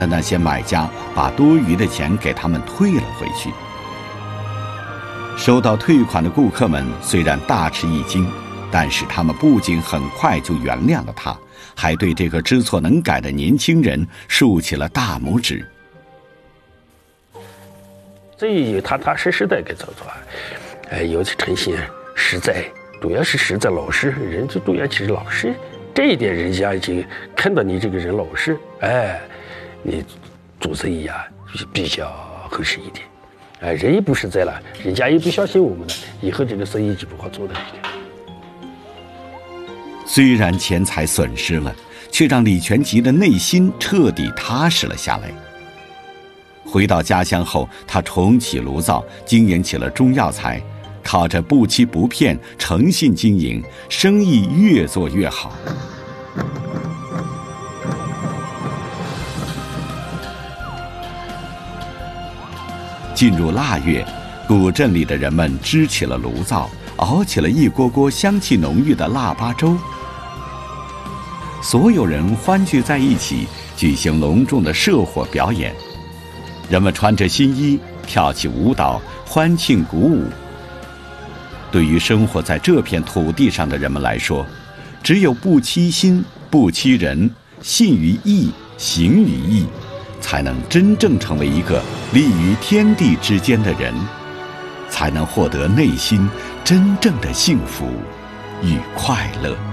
的那些买家把多余的钱给他们退了回去。收到退款的顾客们虽然大吃一惊，但是他们不仅很快就原谅了他，还对这个知错能改的年轻人竖起了大拇指。 这也踏踏实实的给做做，尤其诚信实在，主要是实在老实，人最重要其实老实，这一点人家就看到你这个人老实，你做生意啊比较合适一点。人一不实在了，人家也不相信我们了，以后这个生意就不好做了。 虽然钱财损失了，却让李全吉的内心彻底踏实了下来。回到家乡后，他重启炉灶，经营起了中药材，靠着不欺不骗、诚信经营，生意越做越好。进入腊月，古镇里的人们支起了炉灶，熬起了一锅锅香气浓郁的腊八粥。所有人欢聚在一起，举行隆重的社火表演。人们穿着新衣，跳起舞蹈，欢庆鼓舞。对于生活在这片土地上的人们来说，只有不欺心、不欺人，信于义，行于义，才能真正成为一个立于天地之间的人，才能获得内心真正的幸福与快乐。